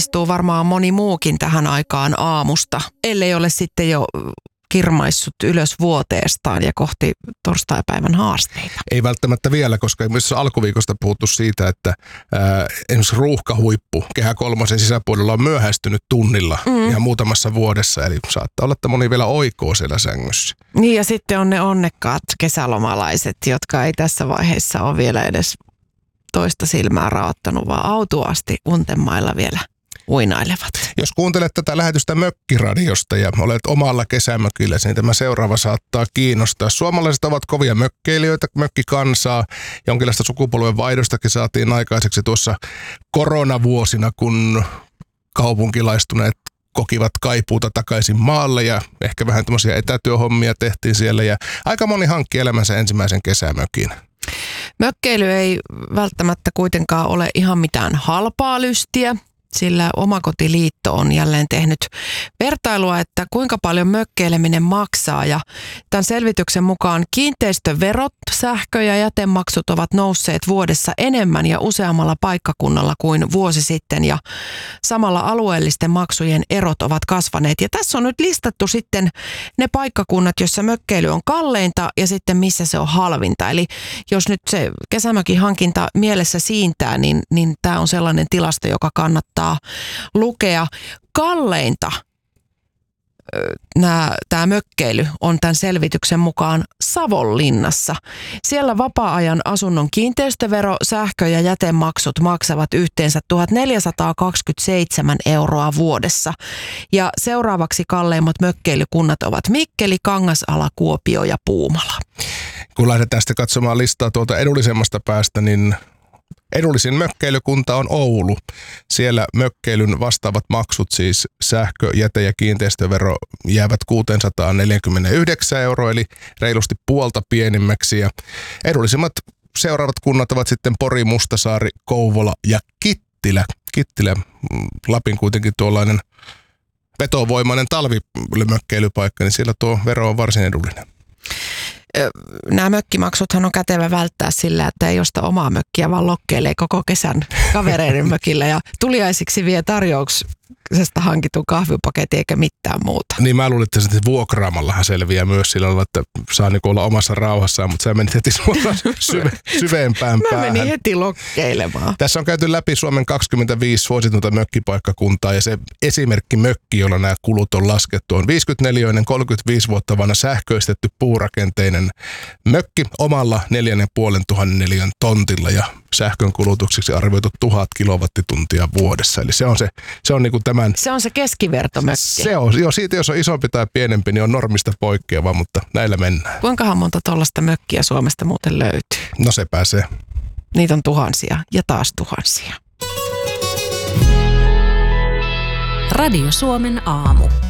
kallistuu varmaan moni muukin tähän aikaan aamusta, ellei ole sitten jo kirmaissut ylös vuoteestaan ja kohti torstaipäivän haasteita. Ei välttämättä vielä, koska myös alkuviikosta puhuttu siitä, että esimerkiksi ruuhkahuippu Kehä kolmosen sisäpuolella on myöhästynyt tunnilla ihan muutamassa vuodessa, eli saattaa olla, että moni vielä oikoo siellä sängyssä. Niin ja sitten on ne onnekkaat kesälomalaiset, jotka ei tässä vaiheessa ole vielä edes toista silmää raottanut, vaan autuaasti untemailla vielä uinailevat. Jos kuuntelet tätä lähetystä Mökkiradiosta ja olet omalla kesämökillä, niin tämä seuraava saattaa kiinnostaa. Suomalaiset ovat kovia mökkeilijöitä, mökkikansaa. Jonkinlaista sukupolven vaihdostakin saatiin aikaiseksi tuossa koronavuosina, kun kaupunkilaistuneet kokivat kaipuuta takaisin maalle ja ehkä vähän tämmöisiä etätyöhommia tehtiin siellä ja aika moni hankki elämänsä ensimmäisen kesämökin. Mökkeily ei välttämättä kuitenkaan ole ihan mitään halpaa lystiä, sillä Omakotiliitto on jälleen tehnyt vertailua, että kuinka paljon mökkeileminen maksaa. Ja tämän selvityksen mukaan kiinteistöverot, sähkö- ja jätemaksut ovat nousseet vuodessa enemmän ja useammalla paikkakunnalla kuin vuosi sitten. Ja samalla alueellisten maksujen erot ovat kasvaneet. Ja tässä on nyt listattu sitten ne paikkakunnat, joissa mökkeily on kalleinta ja sitten missä se on halvinta. Eli jos nyt se kesämökin hankinta mielessä siintää, niin tämä on sellainen tilasto, joka kannattaa lukea. Kalleinta tämä mökkeily on tämän selvityksen mukaan Savonlinnassa. Siellä vapaa-ajan asunnon kiinteistövero, sähkö- ja jätemaksut maksavat yhteensä 1 427 € vuodessa. Ja seuraavaksi kalleimmat mökkeilykunnat ovat Mikkeli, Kangasala, Kuopio ja Puumala. Kun lähdetään sitten katsomaan listaa tuolta edullisemmasta päästä, niin edullisin mökkeilykunta on Oulu. Siellä mökkeilyn vastaavat maksut, siis sähkö, jäte ja kiinteistövero, jäävät 649 €, eli reilusti puolta pienimmäksi. Ja edullisimmat seuraavat kunnat ovat sitten Pori, Mustasaari, Kouvola ja Kittilä. Kittilä, Lapin kuitenkin tuollainen vetovoimainen talvimökkeilypaikka, niin siellä tuo vero on varsin edullinen. Nämä mökkimaksuthan on kätevä välttää sillä, että ei osta omaa mökkiä, vaan lokkeilee koko kesän kavereiden mökillä ja tuliaisiksi vie tarjouksesta hankitun kahvipaketin eikä mitään muuta. Niin mä luulin, että se vuokraamallahan selviää myös sillä lailla, että saa niin olla omassa rauhassaan, mutta sä menit heti syvempään päähän. Mä menin heti lokkeilemaan. Tässä on käyty läpi Suomen 25 suositunta mökkipaikkakuntaa ja se esimerkki mökki, jolla nämä kulut on laskettu, on 54, 35 vuotta vanha sähköistetty puurakenteinen mökki omalla 4500 neliön tontilla ja sähkön kulutuksiksi arvioitu 1000 kilowattituntia vuodessa. Eli se on niinku tämän... Se on se keskivertomökki. Se on. Jo siitä, jos on isompi tai pienempi, niin on normista poikkeava, mutta näillä mennään. Kuinkahan monta tuollaista mökkiä Suomesta muuten löytyy? No se pääsee. Niitä on tuhansia ja taas tuhansia. Radio Suomen aamu.